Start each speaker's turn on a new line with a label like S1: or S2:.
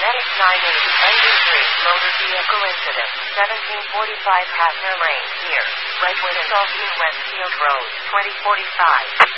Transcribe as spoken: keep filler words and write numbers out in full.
S1: Medic nine eighty, ninety-three, motor vehicle incident, seventeen forty-five Hassner Lane, here. Right when it's off New Westfield Road, twenty forty-five.